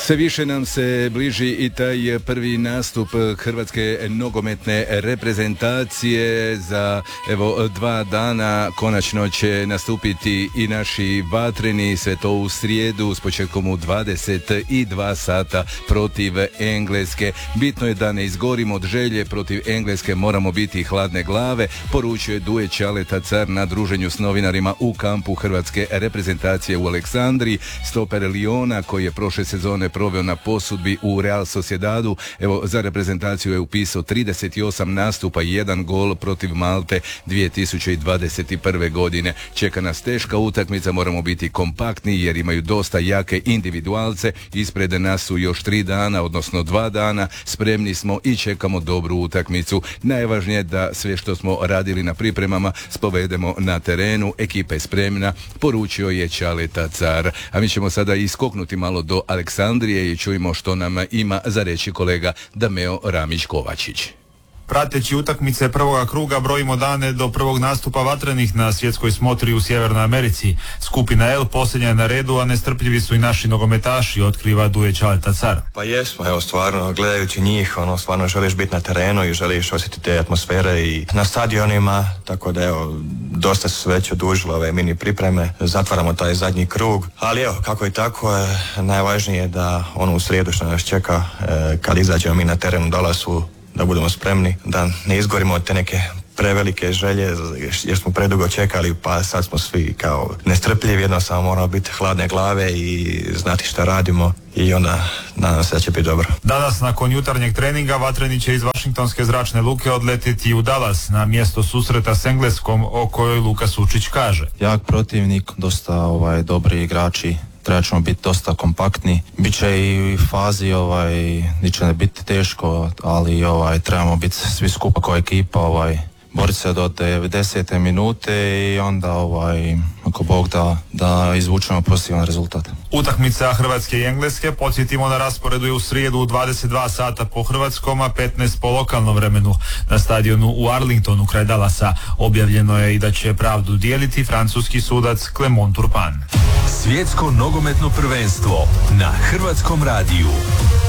Sve više nam se bliži i taj prvi nastup hrvatske nogometne reprezentacije. Za 2 dana konačno će nastupiti i naši vatreni, sve to u srijedu s početkom u 22 sata protiv Engleske. Bitno je da ne izgorimo od želje, protiv Engleske moramo biti hladne glave, poručuje Duje Ćaleta Car na druženju s novinarima u kampu hrvatske reprezentacije u Aleksandriji. Stoper Liona, koji je prošle sezone proveo na posudbi u Real Sociedadu, za reprezentaciju je upisao 38 nastupa i 1 gol protiv Malte 2021. godine. Čeka nas teška utakmica, moramo biti kompaktni jer imaju dosta jake individualce. Ispred nas su još 3 dana, odnosno 2 dana. Spremni smo i čekamo dobru utakmicu. Najvažnije je da sve što smo radili na pripremama spovedemo na terenu. Ekipa je spremna, poručio je Ćaleta Car. A mi ćemo sada iskoknuti malo do Aleksandrije i čujemo što nam ima za reći kolega Dameo Ramić-Kovačić. Prateći utakmice prvoga kruga brojimo dane do prvog nastupa vatrenih na svjetskoj smotri u Sjevernoj Americi. Skupina L posljednja je na redu, a nestrpljivi su i naši nogometaši, otkriva Duje Ćaleta Car. Pa jesmo, stvarno, gledajući njih, stvarno želiš biti na terenu i želiš osjetiti te atmosfere i na stadionima, tako da dosta su se već odužile ove mini pripreme, zatvaramo taj zadnji krug, ali kako i tako, najvažnije je da u srijedu što nas čeka, kad izađemo mi na terenu dolasu, da budemo spremni, da ne izgorimo od te neke prevelike želje jer smo predugo čekali, pa sad smo svi kao nestrpljivi, jednostavno moramo biti hladne glave i znati šta radimo i onda nadam se da će biti dobro. Danas nakon jutarnjeg treninga vatreni će iz Vašingtonske zračne luke odletiti u Dallas na mjesto susreta s Engleskom, o kojoj Luka Sučić kaže. Jak protivnik, dosta dobri igrači. Treba ćemo biti dosta kompaktni. Biće i fazi gdje će ne biti teško, ali trebamo biti svi skupa kao ekipa, boriti se do 90. minute i onda ako Bog da izvučemo pozitivan rezultat. Utakmica Hrvatske i Engleske, podsjetimo, na rasporedu je u srijedu u 22 sata po hrvatskom, a 15 po lokalnom vremenu na stadionu u Arlingtonu kraj Dallasa. Objavljeno je i da će pravdu dijeliti francuski sudac Clement Turpin. Svjetsko nogometno prvenstvo na Hrvatskom radiju.